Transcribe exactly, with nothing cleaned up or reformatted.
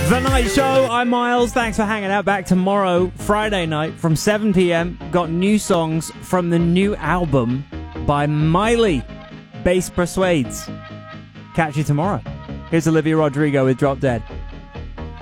The Night Show, I'm Miles. Thanks for hanging out. Back tomorrow, Friday night from seven p.m. Got new songs from the new album by Miley, Bass Persuades. Catch you tomorrow. Here's Olivia Rodrigo with Drop Dead.